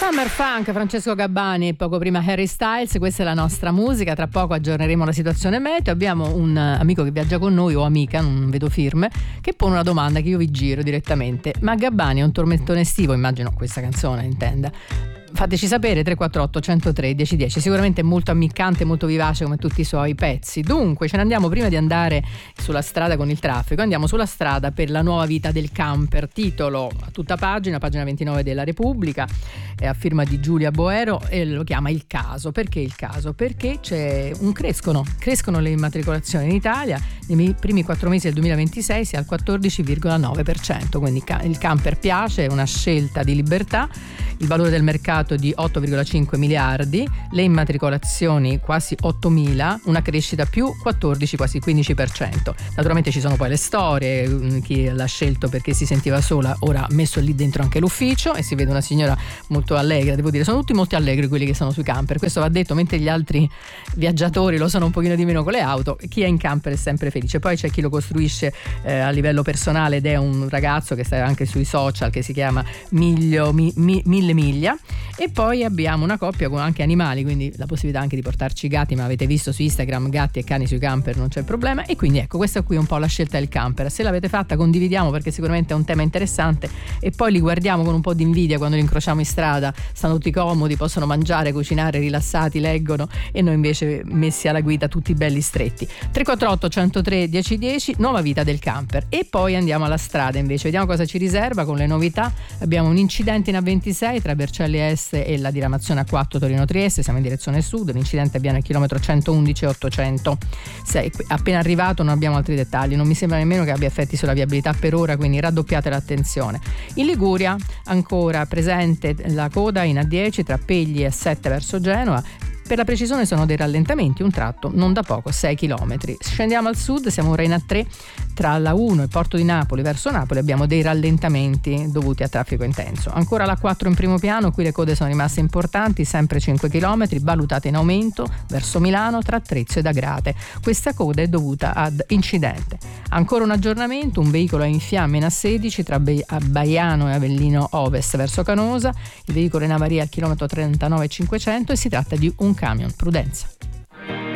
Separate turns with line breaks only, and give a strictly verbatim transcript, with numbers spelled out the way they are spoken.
Summer Funk, Francesco Gabbani e poco prima Harry Styles. Questa è la nostra musica. Tra poco aggiorneremo la situazione meteo. Abbiamo un amico che viaggia con noi, o amica, non vedo firme, che pone una domanda che io vi giro direttamente: ma Gabbani è un tormentone estivo? Immagino questa canzone intenda. Fateci sapere. Tre quattro otto uno zero tre uno zero uno zero. Sicuramente molto ammiccante, molto vivace come tutti i suoi pezzi. Dunque ce ne andiamo, prima di andare sulla strada con il traffico, andiamo sulla strada per la nuova vita del camper. Titolo a tutta pagina, pagina ventinove della Repubblica, è a firma di Giulia Boero e lo chiama Il Caso. Perché il caso? Perché c'è un crescono crescono le immatricolazioni in Italia. Nei primi quattro mesi del duemilaventisei si è al quattordici virgola nove per cento, quindi il camper piace, è una scelta di libertà. Il valore del mercato di otto virgola cinque miliardi, le immatricolazioni quasi ottomila, una crescita più quattordici, quasi quindici per cento. Naturalmente ci sono poi le storie, chi l'ha scelto perché si sentiva sola, ora ha messo lì dentro anche l'ufficio e si vede una signora molto allegra, devo dire, sono tutti molto allegri quelli che sono sui camper, questo va detto, mentre gli altri viaggiatori lo sono un pochino di meno con le auto, chi è in camper è sempre felice. Poi c'è chi lo costruisce eh, a livello personale ed è un ragazzo che sta anche sui social, che si chiama Miglio, mi, mi, Mille Miglia. E poi abbiamo una coppia con anche animali, quindi la possibilità anche di portarci i gatti, ma avete visto su Instagram gatti e cani sui camper, non c'è problema. E quindi ecco, questa qui è un po' la scelta del camper. Se l'avete fatta condividiamo, perché sicuramente è un tema interessante, e poi li guardiamo con un po' di invidia quando li incrociamo in strada, stanno tutti comodi, possono mangiare, cucinare, rilassati, leggono, e noi invece messi alla guida tutti belli stretti. Tre quattro otto uno zero tre uno zero uno zero, nuova vita del camper. E poi andiamo alla strada invece, vediamo cosa ci riserva con le novità. Abbiamo un incidente in A ventisei tra Vercelli Est e la diramazione A quattro Torino-Trieste, siamo in direzione sud, l'incidente avviene al chilometro centoundici e ottocentosei. Appena arrivato, non abbiamo altri dettagli, non mi sembra nemmeno che abbia effetti sulla viabilità per ora, quindi raddoppiate l'attenzione. In Liguria ancora presente la coda in A dieci tra Pegli e sette verso Genova. Per la precisione sono dei rallentamenti, un tratto non da poco, sei chilometri. Scendiamo al sud, siamo ora in A tre tra la uno e Porto di Napoli verso Napoli, abbiamo dei rallentamenti dovuti a traffico intenso. Ancora la quattro in primo piano, qui le code sono rimaste importanti, sempre cinque chilometri, valutate in aumento verso Milano tra Trezzo ed Agrate. Questa coda è dovuta ad incidente. Ancora un aggiornamento, un veicolo è in fiamme in A sedici tra Baiano e Avellino Ovest verso Canosa, il veicolo è in avaria al chilometro trentanove cinquecento e si tratta di un camion. Prudenza.